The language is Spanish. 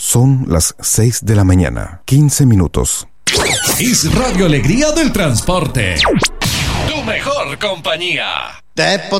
Son las 6 de la mañana, 15 minutos. Es Radio Alegría del Transporte. Tu mejor compañía.